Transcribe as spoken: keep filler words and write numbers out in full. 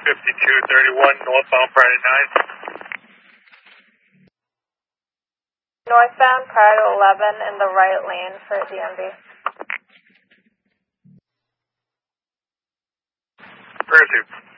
fifty-two thirty-one, northbound Friday nine. Northbound prior to eleven in the right lane for D M V. Pursuit.